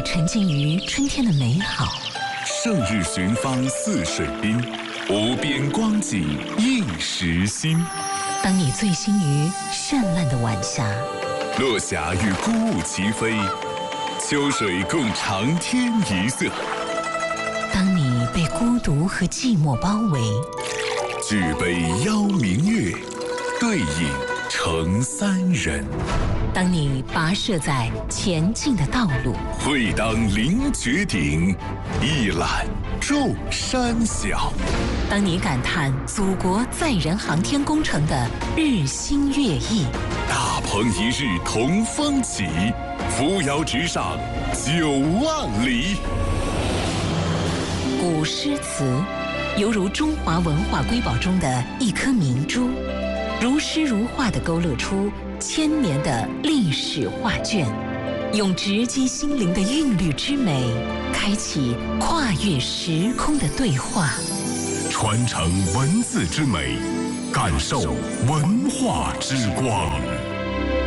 沉浸于春天的美好， 胜日寻芳泗水滨，无边光景映时心。 当你醉心于绚烂的晚霞， 落霞与孤鹜齐飞，秋水共长天一色。 当你被孤独和寂寞包围， 举杯邀明月，对影成三人。 当你跋涉在前进的道路， 会当凌绝顶，一览众山小。 当你感叹祖国载人航天工程的日新月异， 大鹏一日同风起，扶摇直上9万里。 古诗词犹如中华文化瑰宝中的一颗明珠，如诗如画地勾勒出千年的历史画卷，用直击心灵的韵律之美，开启跨越时空的对话， 传承文字之美，感受文化之光。